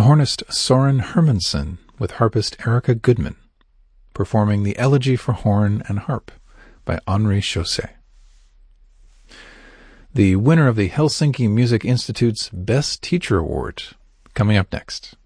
hornist Soren Hermansen with harpist Erica Goodman, performing the Elegy for Horn and Harp by Henri Chausset. The winner of the Helsinki Music Institute's Best Teacher Award, coming up next.